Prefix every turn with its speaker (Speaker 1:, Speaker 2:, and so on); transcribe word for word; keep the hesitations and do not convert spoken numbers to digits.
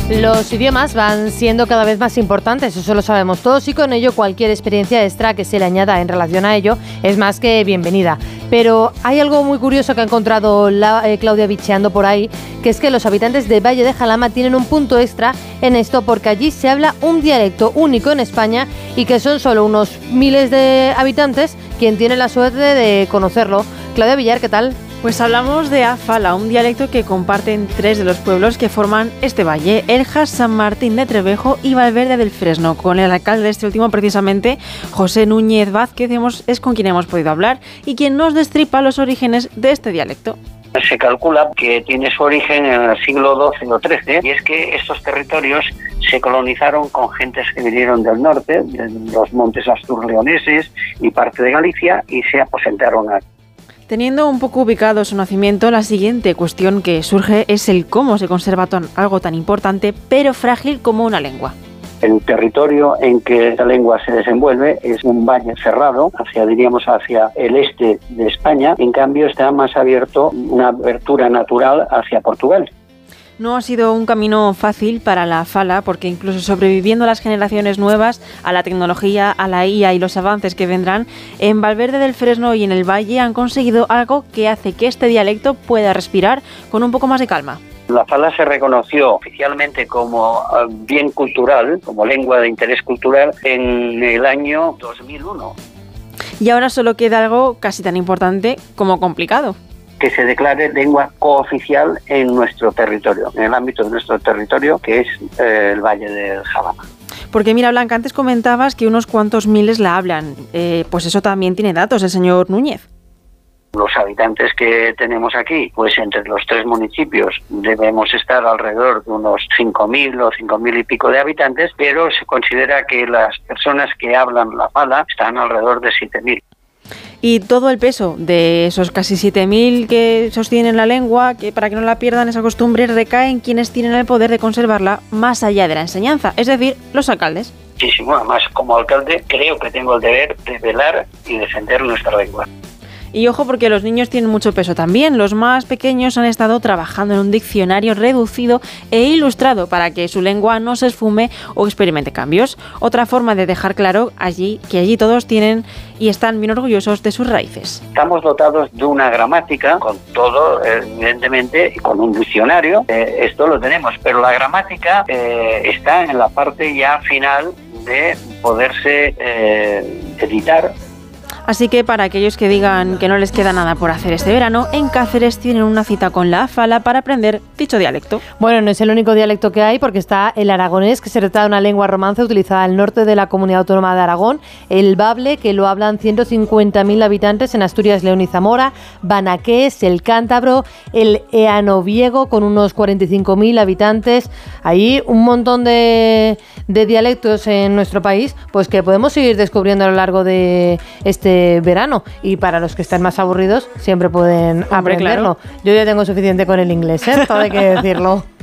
Speaker 1: Los idiomas van siendo cada vez más importantes, eso lo sabemos todos, y con ello cualquier experiencia extra que se le añada en relación a ello es más que bienvenida. Pero hay algo muy curioso que ha encontrado la, eh, Claudia bicheando por ahí, que es que los habitantes de Valle de Jalama tienen un punto extra en esto porque allí se habla un dialecto único en España y que son solo unos miles de habitantes quien tiene la suerte de conocerlo. Claudia Villar, ¿qué tal?
Speaker 2: Pues hablamos de Afala, un dialecto que comparten tres de los pueblos que forman este valle: Eljas, San Martín de Trevejo y Valverde del Fresno. Con el alcalde de este último, precisamente, José Núñez Vázquez, es con quien hemos podido hablar y quien nos destripa los orígenes de este dialecto.
Speaker 3: Se calcula que tiene su origen en el siglo doce o trece, y es que estos territorios se colonizaron con gentes que vinieron del norte, de los montes asturleoneses y parte de Galicia, y se aposentaron aquí.
Speaker 2: Teniendo un poco ubicado su nacimiento, la siguiente cuestión que surge es el cómo se conserva tan, algo tan importante pero frágil como una lengua.
Speaker 3: El territorio en que esta lengua se desenvuelve es un valle cerrado, hacia, diríamos, hacia el este de España. En cambio, está más abierto, una abertura natural hacia Portugal.
Speaker 2: No ha sido un camino fácil para la Afala, porque incluso sobreviviendo a las generaciones nuevas, a la tecnología, a la I A y los avances que vendrán, en Valverde del Fresno y en el Valle han conseguido algo que hace que este dialecto pueda respirar con un poco más de calma.
Speaker 3: La Afala se reconoció oficialmente como bien cultural, como lengua de interés cultural, en el año dos mil uno.
Speaker 2: Y ahora solo queda algo casi tan importante como complicado:
Speaker 3: que se declare lengua cooficial en nuestro territorio, en el ámbito de nuestro territorio, que es eh, el Valle del Jalama.
Speaker 2: Porque mira, Blanca, antes comentabas que unos cuantos miles la hablan. Eh, pues eso también tiene datos el señor Núñez.
Speaker 3: Los habitantes que tenemos aquí, pues entre los tres municipios debemos estar alrededor de unos cinco mil o cinco mil y pico de habitantes, pero se considera que las personas que hablan la Afala están alrededor de siete mil.
Speaker 2: Y todo el peso de esos casi siete mil que sostienen la lengua, que para que no la pierdan esa costumbre, recae en quienes tienen el poder de conservarla más allá de la enseñanza, es decir, los alcaldes.
Speaker 3: Muchísimo, además como alcalde creo que tengo el deber de velar y defender nuestra lengua.
Speaker 2: Y ojo, porque los niños tienen mucho peso también. Los más pequeños han estado trabajando en un diccionario reducido e ilustrado para que su lengua no se esfume o experimente cambios. Otra forma de dejar claro allí que allí todos tienen y están bien orgullosos de sus raíces.
Speaker 3: Estamos dotados de una gramática, con todo, evidentemente, y con un diccionario. Eh, esto lo tenemos, pero la gramática eh, está en la parte ya final de poderse eh, editar.
Speaker 2: Así que para aquellos que digan que no les queda nada por hacer este verano, en Cáceres tienen una cita con la Afala para aprender dicho dialecto.
Speaker 1: Bueno, no es el único dialecto que hay, porque está el aragonés, que se trata de una lengua romance utilizada al norte de la comunidad autónoma de Aragón, el bable, que lo hablan ciento cincuenta mil habitantes en Asturias, León y Zamora, banaqués, el cántabro, el eanoviego, con unos cuarenta y cinco mil habitantes. Ahí un montón de, de dialectos en nuestro país, pues que podemos ir descubriendo a lo largo de este verano, y para los que están más aburridos siempre pueden
Speaker 2: Hombre,
Speaker 1: aprenderlo.
Speaker 2: claro.
Speaker 1: Yo ya tengo suficiente con el inglés, ¿eh? Todo hay que decirlo.